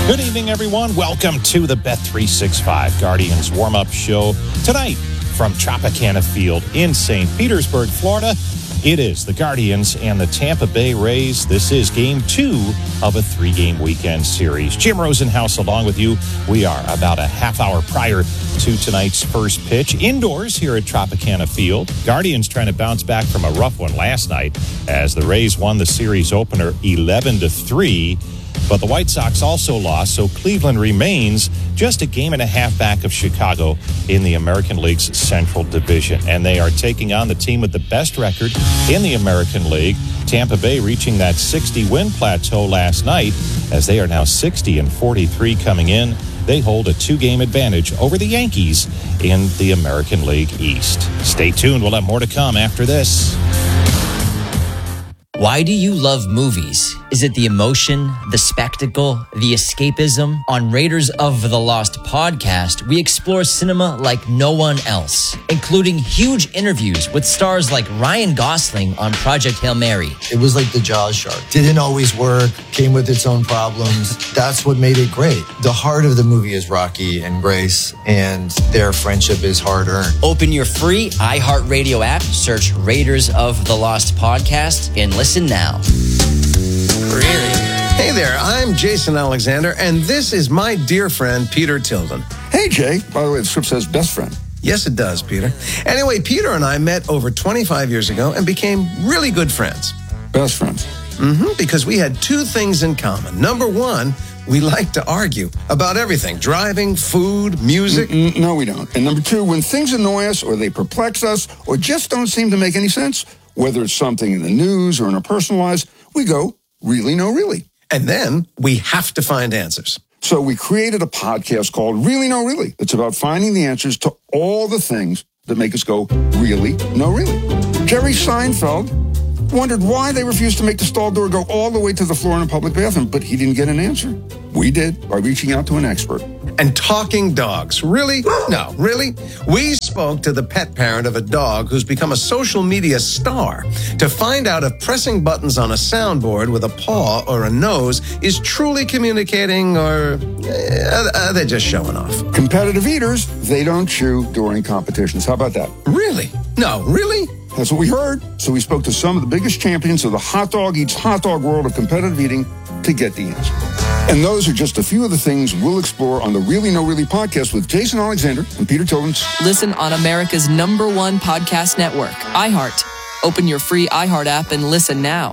Good evening, everyone. Welcome to the Bet365 Guardians warm-up show. Tonight, from Tropicana Field in St. Petersburg, Florida, it is the Guardians and the Tampa Bay Rays. This is Game 2 of a 3-game weekend series. Jim Rosenhaus along with you. We are about a half hour prior to tonight's first pitch indoors here at Tropicana Field. Guardians trying to bounce back from a rough one last night as the Rays won the series opener 11-3. But the White Sox also lost, so Cleveland remains just a game and a half back of Chicago in the American League's Central Division. And they are taking on the team with the best record in the American League. Tampa Bay reaching that 60-win plateau last night as they are now 60-43 coming in. They hold a 2-game advantage over the Yankees in the American League East. Stay tuned. We'll have more to come after this. Why do you love movies? Is it the emotion, the spectacle, the escapism? On Raiders of the Lost podcast, we explore cinema like no one else, including huge interviews with stars like Ryan Gosling on Project Hail Mary. It was like the Jaws shark. Didn't always work, came with its own problems. That's what made it great. The heart of the movie is Rocky and Grace, and their friendship is hard-earned. Open your free iHeartRadio app, search Raiders of the Lost podcast, and listen now. Really? Hey there, I'm Jason Alexander, and this is my dear friend, Peter Tilden. Hey, Jay. By the way, the script says best friend. Yes, it does, Peter. Anyway, Peter and I met over 25 years ago and became really good friends. Best friends. Because we had two things in common. Number one, we like to argue about everything. Driving, food, music. No, we don't. And number two, when things annoy us or they perplex us or just don't seem to make any sense, whether it's something in the news or in our personal lives, we go, really, no, really. And then we have to find answers. So we created a podcast called Really, No, Really. It's about finding the answers to all the things that make us go, really, no, really. Jerry Seinfeld wondered why they refused to make the stall door go all the way to the floor in a public bathroom, but he didn't get an answer. We did by reaching out to an expert. And talking dogs. Really? No, really? We spoke to the pet parent of a dog who's become a social media star to find out if pressing buttons on a soundboard with a paw or a nose is truly communicating or are they just showing off? Competitive eaters, they don't chew during competitions. How about that? Really? No, really? That's what we heard. So we spoke to some of the biggest champions of the hot dog eats hot dog world of competitive eating to get the answer. And those are just a few of the things we'll explore on the Really No Really podcast with Jason Alexander and Peter Tilden. Listen on America's #1 podcast network, iHeart. Open your free iHeart app and listen now.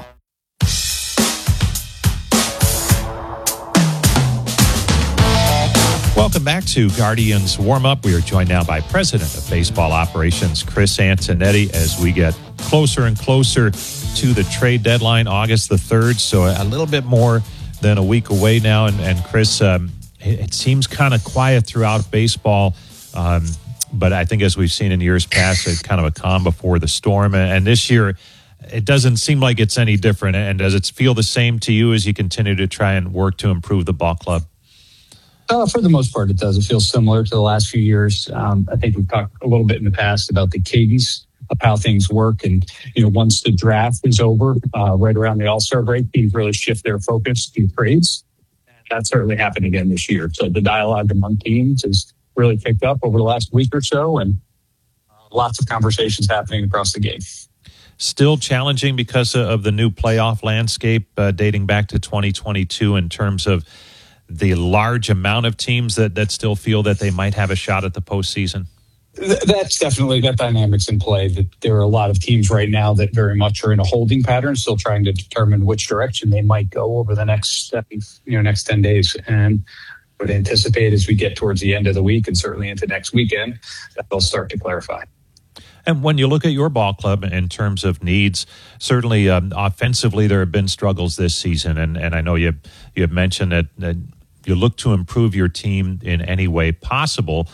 Welcome back to Guardians Warm-Up. We are joined now by President of Baseball Operations, Chris Antonetti, as we get closer and closer to the trade deadline, August the 3rd. So a little bit more than a week away now. And Chris, it seems kind of quiet throughout baseball. But I think as we've seen in years past, it's kind of a calm before the storm. And this year, it doesn't seem like it's any different. And does it feel the same to you as you continue to try and work to improve the ball club? For the most part, it does. It feels similar to the last few years. I think we've talked a little bit in the past about the cadence of how things work. And, once the draft is over, right around the All-Star break, teams really shift their focus to trades. That certainly happened again this year. So the dialogue among teams has really picked up over the last week or so, and lots of conversations happening across the game. Still challenging because of the new playoff landscape dating back to 2022 in terms of the large amount of teams that still feel that they might have a shot at the postseason? That's definitely, that dynamic's in play. That there are a lot of teams right now that very much are in a holding pattern, still trying to determine which direction they might go over the next 10 days. And would anticipate as we get towards the end of the week and certainly into next weekend that they'll start to clarify. And when you look at your ball club in terms of needs, certainly offensively there have been struggles this season, and I know you have mentioned that you look to improve your team in any way possible.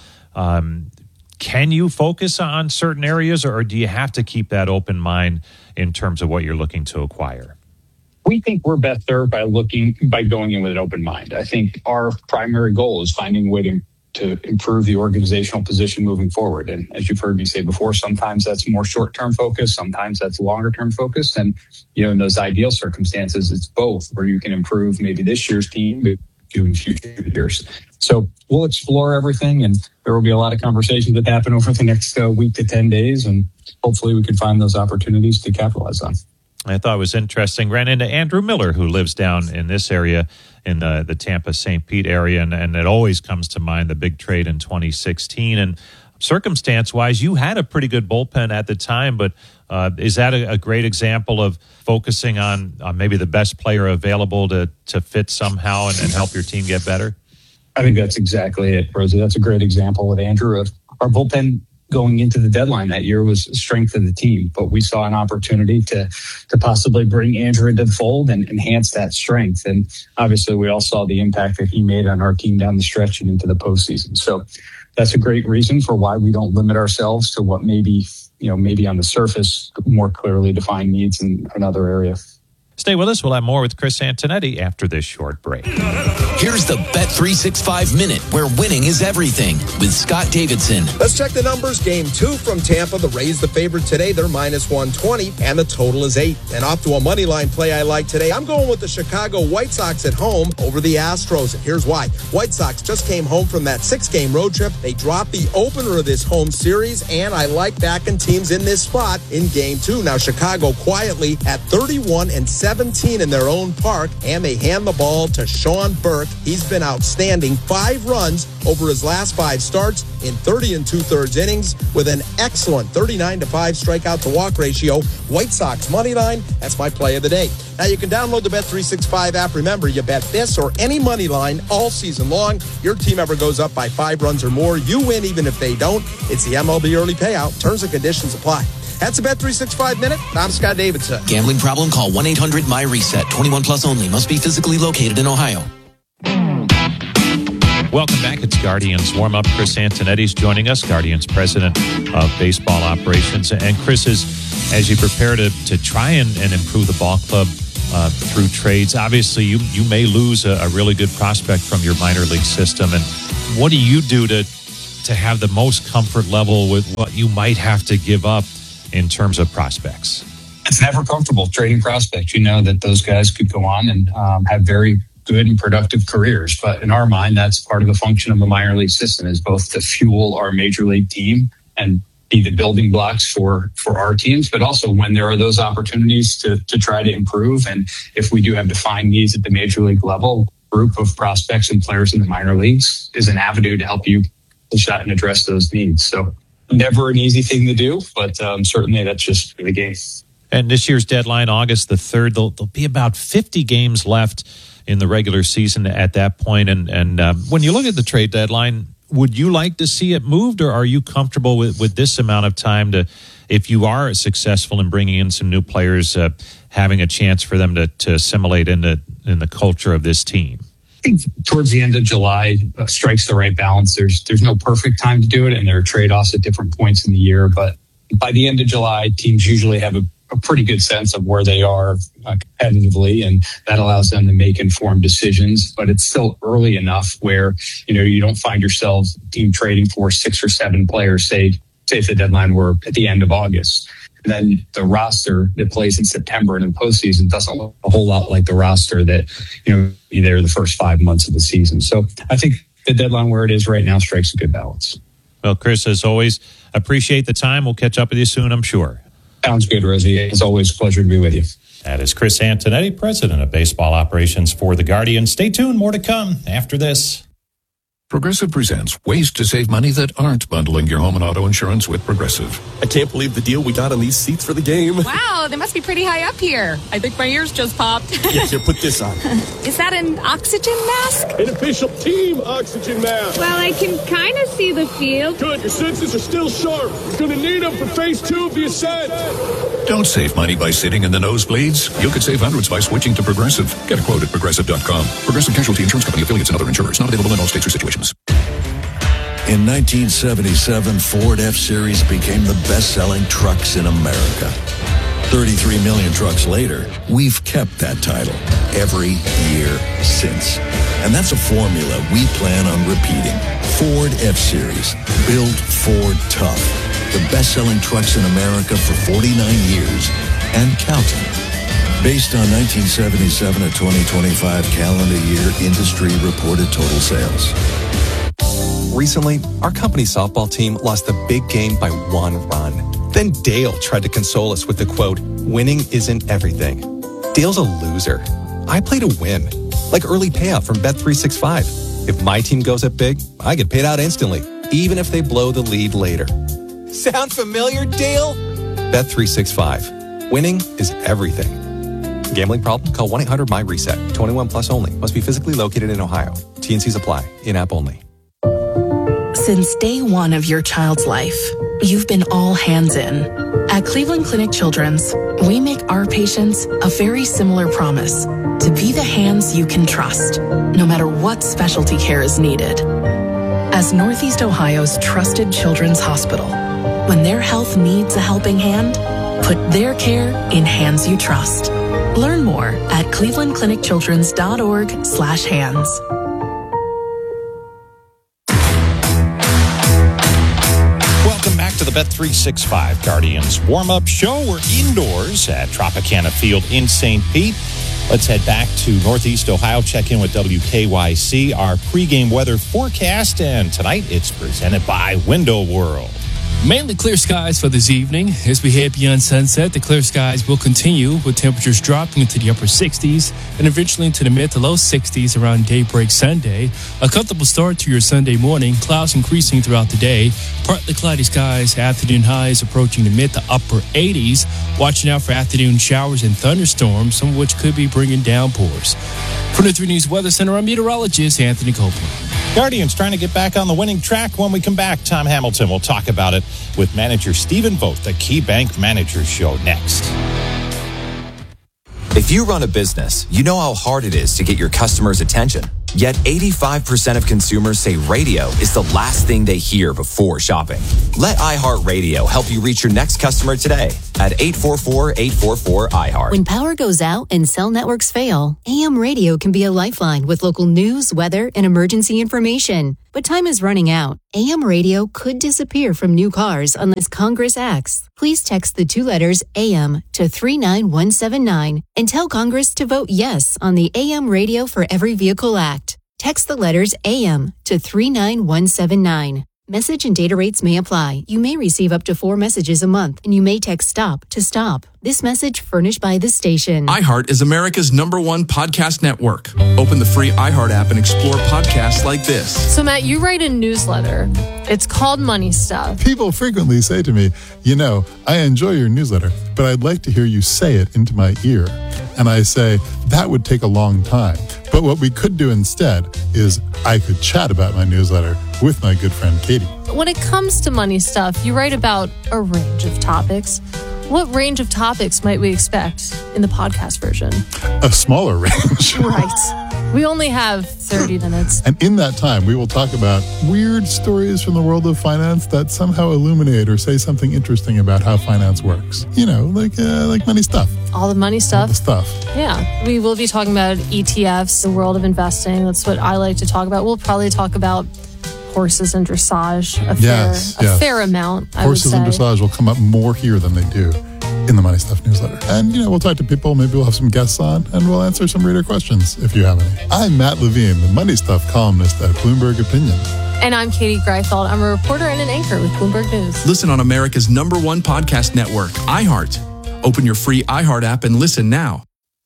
Can you focus on certain areas, or do you have to keep that open mind in terms of what you're looking to acquire? We think we're best served by going in with an open mind. I think our primary goal is finding a way to improve the organizational position moving forward. And as you've heard me say before, sometimes that's more short-term focus, sometimes that's longer-term focus. And, in those ideal circumstances, it's both, where you can improve maybe this year's team, do in future years. So we'll explore everything, and there will be a lot of conversations that happen over the next week to 10 days, and hopefully we can find those opportunities to capitalize on. I thought it was interesting. Ran into Andrew Miller, who lives down in this area, in the Tampa St. Pete area, and it always comes to mind the big trade in 2016. And circumstance-wise, you had a pretty good bullpen at the time, but is that a great example of focusing on maybe the best player available to fit somehow and help your team get better? I think that's exactly it, Rosie. That's a great example with Andrew. Of our bullpen going into the deadline that year was strength of the team, but we saw an opportunity to possibly bring Andrew into the fold and enhance that strength. And obviously we all saw the impact that he made on our team down the stretch and into the postseason. So that's a great reason for why we don't limit ourselves to what maybe on the surface more clearly defined needs in another area. Stay with us. We'll have more with Chris Antonetti after this short break. Here's the Bet365 Minute, where winning is everything, with Scott Davidson. Let's check the numbers. Game 2 from Tampa. The Rays the favorite today. They're minus 120, and the total is 8. And off to a money line play I like today. I'm going with the Chicago White Sox at home over the Astros. And here's why. White Sox just came home from that 6-game road trip. They dropped the opener of this home series, and I like backing teams in this spot in Game 2. Now, Chicago quietly at 31-17 in their own park, and they hand the ball to Sean Burke. He's been outstanding. 5 runs over his last 5 starts in 30 2/3 innings with an excellent 39-5 strikeout to walk ratio. White Sox money line, that's my play of the day. Now you can download the Bet365 app. Remember, you bet this or any money line all season long. Your team ever goes up by 5 runs or more, you win even if they don't. It's the MLB early payout. Terms and conditions apply. That's the Bet365 Minute. I'm Scott Davidson. Gambling problem? Call 1-800-MY-RESET. 21 plus only. Must be physically located in Ohio. Welcome back. It's Guardians warm-up. Chris Antonetti's joining us, Guardians president of baseball operations. And Chris, as you prepare to try and improve the ball club through trades, obviously you may lose a really good prospect from your minor league system. And what do you do to have the most comfort level with what you might have to give up in terms of prospects? It's never comfortable trading prospects. You know that those guys could go on and have very good and productive careers. But in our mind, that's part of the function of a minor league system, is both to fuel our major league team and be the building blocks for our teams, but also when there are those opportunities to try to improve. And if we do have defined needs at the major league level, a group of prospects and players in the minor leagues is an avenue to help you push out and address those needs. So never an easy thing to do, but certainly that's just the game. And this year's deadline, August the 3rd, there'll be about 50 games left in the regular season at that point. And when you look at the trade deadline, would you like to see it moved, or are you comfortable with this amount of time to, if you are successful in bringing in some new players, having a chance for them to assimilate in the culture of this team? I think towards the end of July strikes the right balance. There's no perfect time to do it, and there are trade-offs at different points in the year. But by the end of July, teams usually have a pretty good sense of where they are competitively, and that allows them to make informed decisions. But it's still early enough where you don't find yourself team trading for 6 or 7 players. Say if the deadline were at the end of August. And then the roster that plays in September and in postseason doesn't look a whole lot like the roster that, be there the first 5 months of the season. So I think the deadline where it is right now strikes a good balance. Well, Chris, as always, appreciate the time. We'll catch up with you soon, I'm sure. Sounds good, Rosie. It's always a pleasure to be with you. That is Chris Antonetti, president of baseball operations for the Guardians. Stay tuned. More to come after this. Progressive presents ways to save money that aren't bundling your home and auto insurance with Progressive. I can't believe the deal we got on these seats for the game. Wow, they must be pretty high up here. I think my ears just popped. Yeah, here, put this on. Is that an oxygen mask? An official team oxygen mask. Well, I can kind of see the field. Good, your senses are still sharp. You're going to need them for phase 2 of the ascent. Don't save money by sitting in the nosebleeds. You could save hundreds by switching to Progressive. Get a quote at Progressive.com. Progressive Casualty Insurance Company, affiliates, and other insurers. Not available in all states or situations. In 1977, Ford F-Series became the best-selling trucks in America. 33 million trucks later, we've kept that title every year since. And that's a formula we plan on repeating. Ford F-Series, built Ford tough. The best-selling trucks in America for 49 years and counting. based on 1977 to 2025 calendar year industry reported total sales. Recently, our company's softball team lost the big game by 1 run. Then Dale tried to console us with the quote, "Winning isn't everything." Dale's a loser. I play to win, like early payout from Bet365. If my team goes up big, I get paid out instantly, even if they blow the lead later. Sound familiar, Dale? Bet365. Winning is everything. Gambling problem? Call 1-800-MY-RESET. 21 plus only. Must be physically located in Ohio. T&Cs apply. In-app only. Since day one of your child's life, you've been all hands in. At Cleveland Clinic Children's, we make our patients a very similar promise to be the hands you can trust, no matter what specialty care is needed. As Northeast Ohio's trusted children's hospital, when their health needs a helping hand, put their care in hands you trust. Learn more at clevelandclinicchildrens.org/hands. Welcome back to the Bet365 Guardians warm-up show. We're indoors at Tropicana Field in St. Pete. Let's head back to Northeast Ohio, check in with WKYC, our pregame weather forecast, and tonight it's presented by Window World. Mainly clear skies for this evening. As we head beyond sunset, the clear skies will continue with temperatures dropping into the upper 60s and eventually into the mid to low 60s around daybreak Sunday. A comfortable start to your Sunday morning. Clouds increasing throughout the day. Partly cloudy skies. Afternoon highs approaching the mid to upper 80s. Watching out for afternoon showers and thunderstorms, some of which could be bringing downpours. From the 3 News Weather Center, I'm meteorologist Anthony Copeland. Guardians trying to get back on the winning track. When we come back, Tom Hamilton will talk about it with manager Stephen Vogt, the KeyBank Manager Show next. If you run a business, you know how hard it is to get your customers' attention. Yet 85% of consumers say radio is the last thing they hear before shopping. Let iHeartRadio help you reach your next customer today at 844-844-iHeart. When power goes out and cell networks fail, AM radio can be a lifeline with local news, weather, and emergency information. But time is running out. AM radio could disappear from new cars unless Congress acts. Please text the 2 letters AM to 39179 and tell Congress to vote yes on the AM Radio for Every Vehicle Act. Text the letters AM to 39179. Message and data rates may apply. You may receive up to 4 messages a month, and you may text STOP to stop. This message furnished by the station. iHeart is America's #1 podcast network. Open the free iHeart app and explore podcasts like this. So, Matt, you write a newsletter. It's called Money Stuff. People frequently say to me, you know, I enjoy your newsletter, but I'd like to hear you say it into my ear. And I say, that would take a long time. But what we could do instead is I could chat about my newsletter with my good friend Katie. When it comes to money stuff, you write about a range of topics. What range of topics might we expect in the podcast version? A smaller range. Right. We only have 30 minutes. And in that time, we will talk about weird stories from the world of finance that somehow illuminate or say something interesting about how finance works. You know, like money stuff. All the money stuff. All the stuff. Yeah. We will be talking about ETFs, the world of investing. That's what I like to talk about. We'll probably talk about horses and dressage a fair amount, I would say. Horses and dressage will come up more here than they do in the Money Stuff newsletter. And, you know, we'll talk to people. Maybe we'll have some guests on, and we'll answer some reader questions if you have any. I'm Matt Levine, the Money Stuff columnist at Bloomberg Opinion. And I'm Katie Greifeld. I'm a reporter and an anchor with Bloomberg News. Listen on America's #1 podcast network, iHeart. Open your free iHeart app and listen now.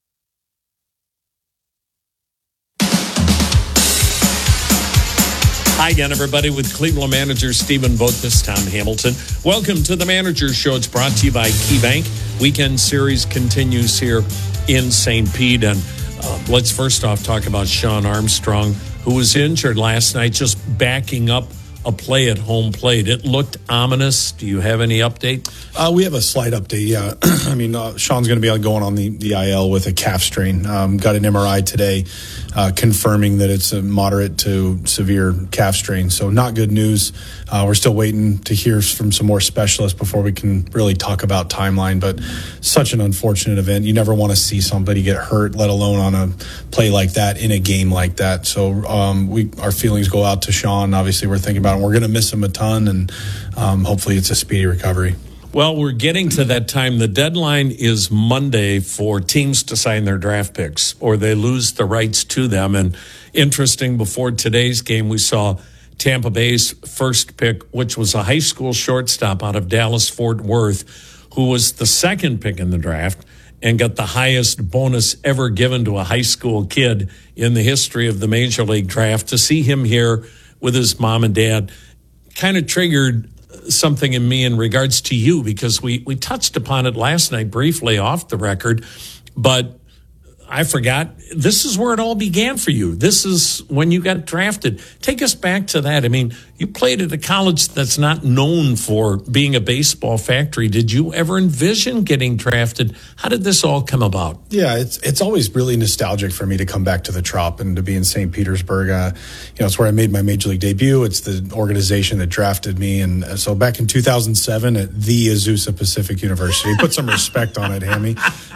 Hi again, everybody, with Cleveland manager Stephen Vogt. This is Tom Hamilton. Welcome to the Manager's Show. It's brought to you by KeyBank. Weekend series continues here in St. Pete. And let's first off talk about Shawn Armstrong, who was injured last night, just backing up a play at home plate. It looked ominous. Do you have any update? We have a slight update, yeah. I mean, Shawn's going to be going on the IL with a calf strain. Got an MRI today confirming that it's a moderate to severe calf strain. So not good news. We're still waiting to hear from some more specialists before we can really talk about timeline. But such an unfortunate event. You never want to see somebody get hurt, let alone on a play like that in a game like that. So our feelings go out to Shawn. Obviously, we're thinking about him. We're going to miss him a ton, and hopefully it's a speedy recovery. Well, we're getting to that time. The deadline is Monday for teams to sign their draft picks, or they lose the rights to them. And interesting, before today's game, we saw Tampa Bay's first pick, which was a high school shortstop out of Dallas-Fort Worth, who was the second pick in the draft and got the highest bonus ever given to a high school kid in the history of the Major League draft. To see him here with his mom and dad kind of triggered something in me in regards to you, because we touched upon it last night briefly off the record, but I forgot. This is where it all began for you. This is when you got drafted. Take us back to that. I mean, you played at a college that's not known for being a baseball factory. Did you ever envision getting drafted? How did this all come about? Yeah, it's always really nostalgic for me to come back to the Trop and to be in St. Petersburg. It's where I made my Major League debut. It's the organization that drafted me. And so back in 2007 at the Azusa Pacific University, put some respect on it, Hammy.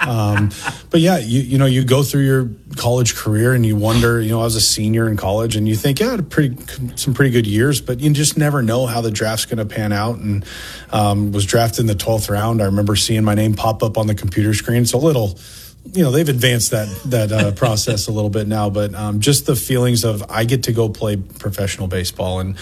But yeah, you go through your college career and you wonder, I was a senior in college and you think, I had some pretty good years, but you just never know how the draft's going to pan out. And was drafted in the 12th round. I remember seeing my name pop up on the computer screen. It's a little, they've advanced that process a little bit now, but just the feelings of I get to go play professional baseball. And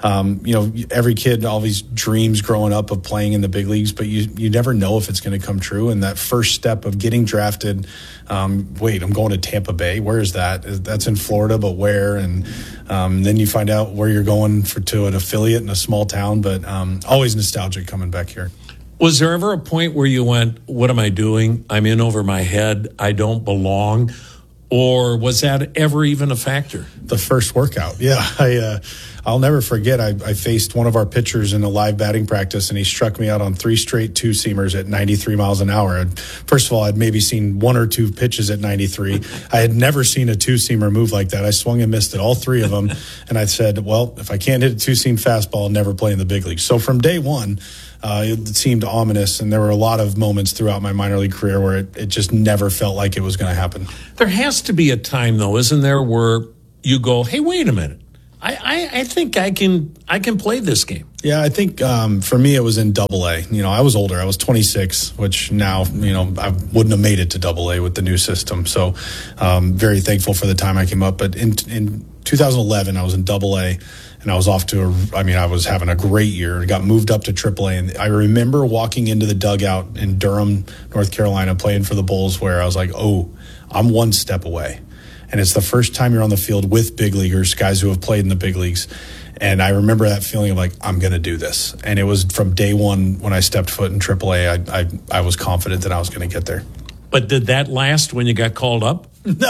every kid always dreams growing up of playing in the big leagues, but you never know if it's going to come true. And that first step of getting drafted, wait, I'm going to Tampa Bay. Where is that? That's in Florida, but where? And then you find out where you're going to an affiliate in a small town, but always nostalgic coming back here. Was there ever a point where you went, what am I doing? I'm in over my head. I don't belong. Or was that ever even a factor? The first workout. Yeah. I'll never forget. I faced one of our pitchers in a live batting practice, and he struck me out on 3 straight two-seamers at 93 miles an hour. And first of all, I'd maybe seen 1 or 2 pitches at 93. I had never seen a two-seamer move like that. I swung and missed at all 3 of them. And I said, well, if I can't hit a two-seam fastball, I'll never play in the big leagues. So from day one, it seemed ominous, and there were a lot of moments throughout my minor league career where it just never felt like it was going to happen. There has to be a time, though, isn't there, where you go, hey, wait a minute. I think I can play this game. Yeah, I think for me it was in AA. I was older. I was 26, which now, I wouldn't have made it to AA with the new system. So very thankful for the time I came up. But in 2011, I was in AA. And I was off to I was having a great year. I got moved up to AAA. And I remember walking into the dugout in Durham, North Carolina, playing for the Bulls, where I was like, oh, I'm 1 step away. And it's the first time you're on the field with big leaguers, guys who have played in the big leagues. And I remember that feeling of like, I'm going to do this. And it was from day one when I stepped foot in AAA, I was confident that I was going to get there. But did that last when you got called up?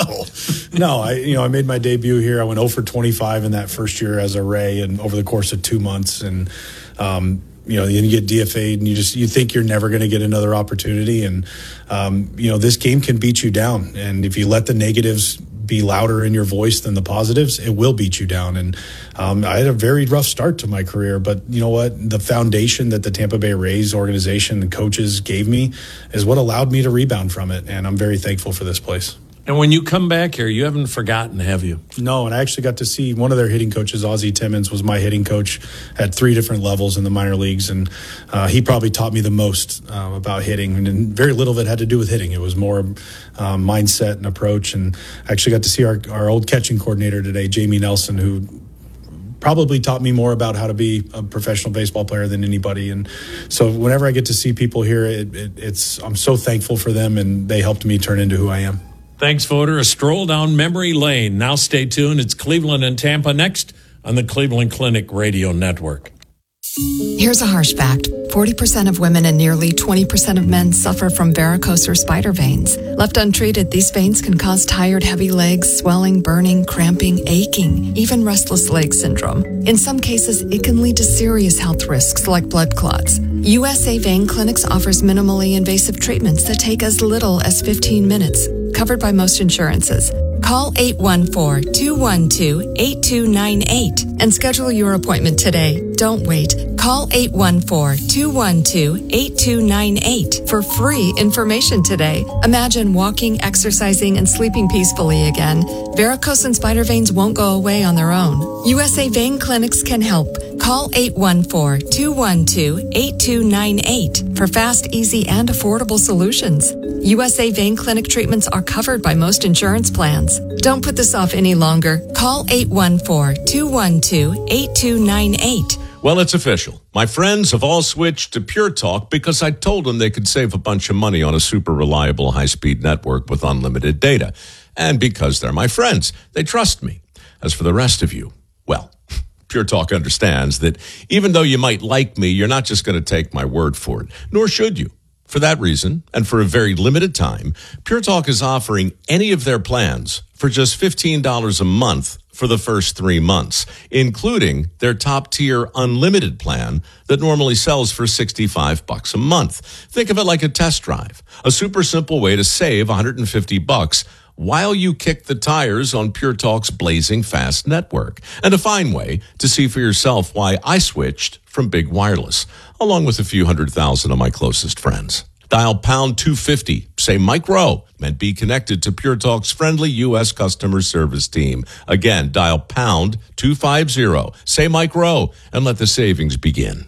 No. I made my debut here. I went 0 for 25 in that first year as a Ray, and over the course of 2 months. And then you get DFA'd, and you think you're never going to get another opportunity. And this game can beat you down. And if you let the negatives be louder in your voice than the positives, it will beat you down. And I had a very rough start to my career, but you know what? The foundation that the Tampa Bay Rays organization and coaches gave me is what allowed me to rebound from it. And I'm very thankful for this place. And when you come back here, you haven't forgotten, have you? No, and I actually got to see one of their hitting coaches, Ozzie Timmons, was my hitting coach at 3 different levels in the minor leagues, and he probably taught me the most about hitting, and very little of it had to do with hitting. It was more mindset and approach, and I actually got to see our old catching coordinator today, Jamie Nelson, who probably taught me more about how to be a professional baseball player than anybody. And so whenever I get to see people here, I'm so thankful for them, and they helped me turn into who I am. Thanks, voter. A stroll down memory lane. Now stay tuned. It's Cleveland and Tampa next on the Cleveland Clinic Radio Network. Here's a harsh fact. 40% of women and nearly 20% of men suffer from varicose or spider veins. Left untreated, these veins can cause tired, heavy legs, swelling, burning, cramping, aching, even restless leg syndrome. In some cases, it can lead to serious health risks like blood clots. USA Vein Clinics offers minimally invasive treatments that take as little as 15 minutes, covered by most insurances. Call 814-212-8298 and schedule your appointment today. Don't wait. Call Call 814-212-8298 for free information today. Imagine walking, exercising, and sleeping peacefully again. Varicose and spider veins won't go away on their own. USA Vein Clinics can help. Call 814-212-8298 for fast, easy, and affordable solutions. USA Vein Clinic treatments are covered by most insurance plans. Don't put this off any longer. Call 814-212-8298. Well, it's official. My friends have all switched to Pure Talk because I told them they could save a bunch of money on a super reliable high-speed network with unlimited data. And because they're my friends, they trust me. As for the rest of you, well, Pure Talk understands that even though you might like me, you're not just going to take my word for it, nor should you. For that reason, and for a very limited time, Pure Talk is offering any of their plans for just $15 a month for the first 3 months, including their top-tier unlimited plan that normally sells for $65 a month. Think of it like a test drive, a super simple way to save $150 while you kick the tires on Pure Talk's blazing fast network, and a fine way to see for yourself why I switched from Big Wireless, along with a few 100,000 of my closest friends. Dial pound 250, say Mike Rowe, and be connected to Pure Talk's friendly U.S. customer service team. Again, dial pound 250, say Mike Rowe, and let the savings begin.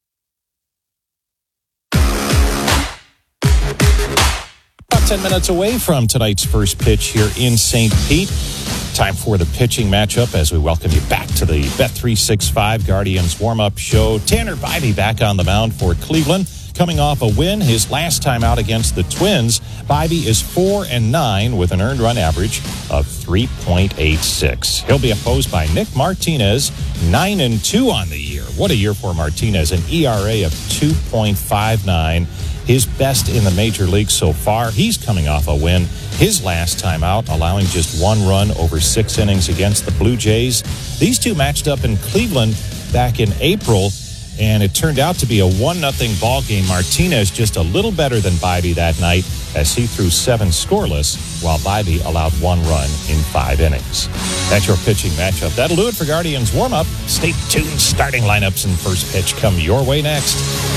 About 10 minutes away from tonight's first pitch here in St. Pete. Time for the pitching matchup as we welcome you back to the Bet365 Guardians warm-up show. Tanner Bybee back on the mound for Cleveland. Coming off a win his last time out against the Twins, Bybee is 4-9 with an earned run average of 3.86. He'll be opposed by Nick Martinez, 9-2 on the year. What a year for Martinez, an ERA of 2.59. His best in the major leagues so far. He's coming off a win his last time out, allowing just 1 run over 6 innings against the Blue Jays. These two matched up in Cleveland back in April, and it turned out to be a 1-0 ball game. Martinez just a little better than Bybee that night as he threw 7 scoreless, while Bybee allowed 1 run in 5 innings. That's your pitching matchup. That'll do it for Guardians warm-up. Stay tuned. Starting lineups and first pitch come your way next.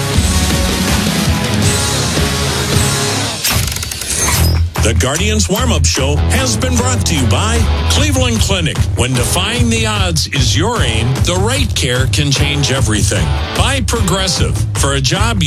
The Guardians Warm-Up Show has been brought to you by Cleveland Clinic. When defying the odds is your aim, the right care can change everything. By Progressive. For a job